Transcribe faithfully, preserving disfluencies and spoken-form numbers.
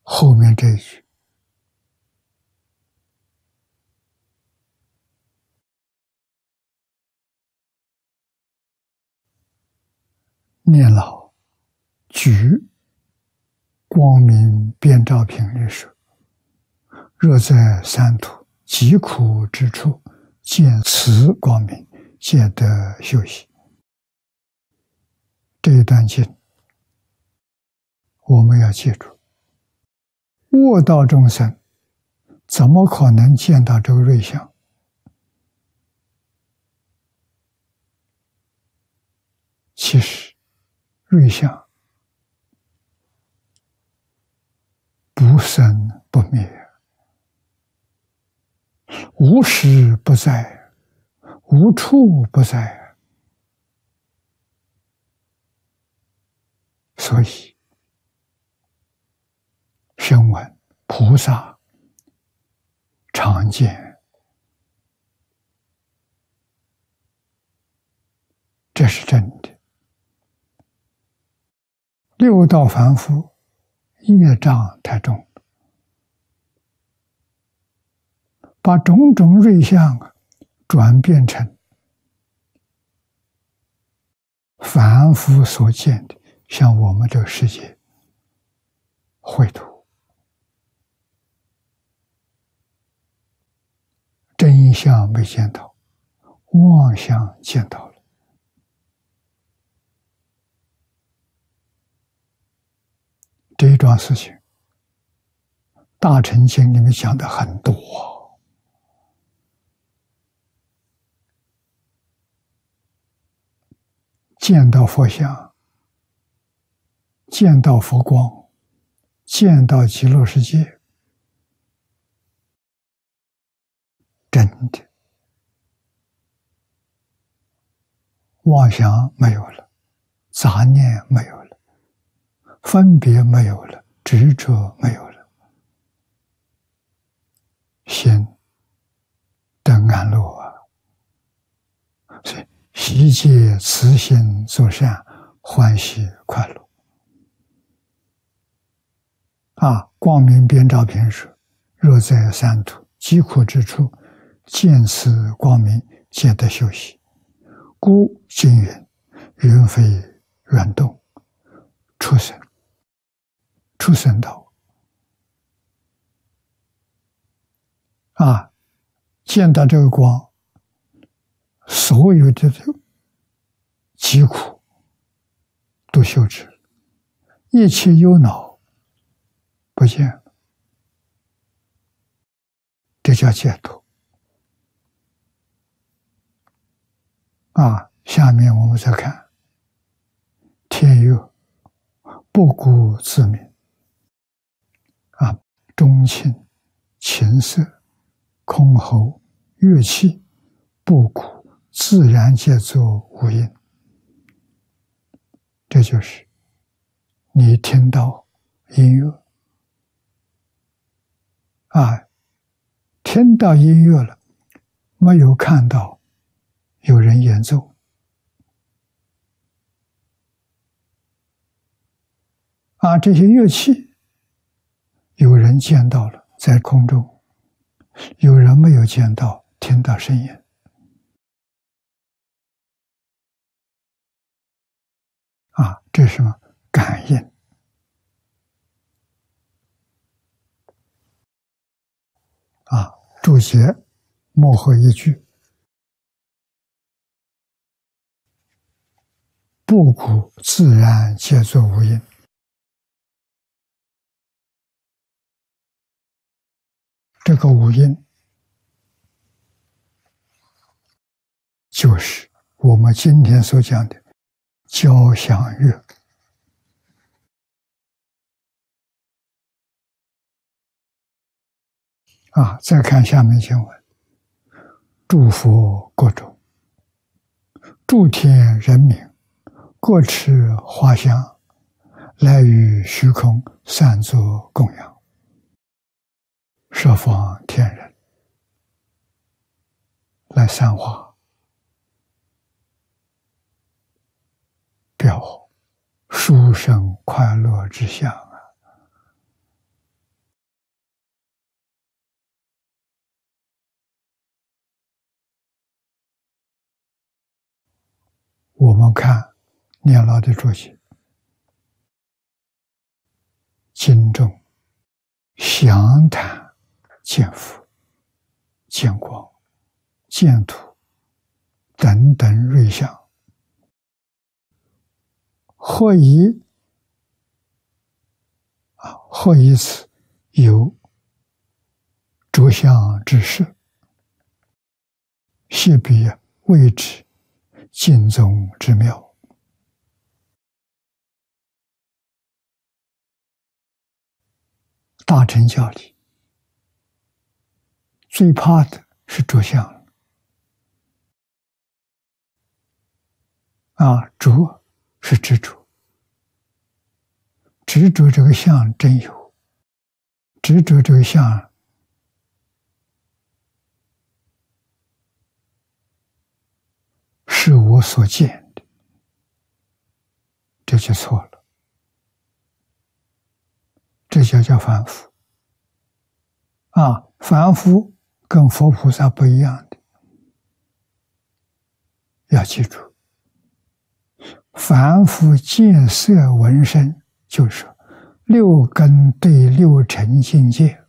后面这一句念老举光明遍照品里说：若在三途疾苦之处见此光明，皆得休息。这一段经我们要记住，悟道众生怎么可能见到这个瑞相？其实瑞相不生不灭，无时不在，无处不在。所以声闻菩萨常见，这是真的。六道凡夫业障太重，把种种瑞相转变成凡夫所见的，像我们这个世界绘图，真相没见到，妄相见到了。这一桩事情，大乘经里面讲的很多，见到佛像，见到佛光，见到极乐世界，真的妄想没有了，杂念没有了，分别没有了，执着没有了，心得安乐啊！所以悉皆慈心作善，欢喜快乐。啊，光明遍照品说：若在三途疾苦之处见此光明，皆得休息。故今云：云非圆动，畜生，畜生道。啊，见到这个光，所有的疾苦都休止了，一切忧恼不见了，这叫解脱。啊，下面我们再看天乐不孤自明。啊，钟磬、琴瑟、箜篌、乐器不孤，自然皆作无音。这就是你听到音乐啊，听到音乐了，没有看到有人演奏啊，这些乐器有人见到了在空中，有人没有见到，听到声音。啊，这是什么？感应。啊，注解末后一句：不孤自然皆作无音。这个无音就是我们今天所讲的交响乐。啊，再看下面经文：诸佛国中，诸天人民，各持花香，来于虚空，散作供养。十方天人来散花，表殊胜快乐之相啊！ 我们看念老的注解，经中详谈见佛、见光、见土等等瑞相，或以啊，或以此有着相之事，系彼谓之尽宗之妙。大乘教理最怕的是着相啊，着是执着，执着这个相真有，执着这个相是我所见的，这就错了，这就叫凡夫啊！凡夫跟佛菩萨不一样的，要记住，凡夫见色闻声，就是说六根对六尘境界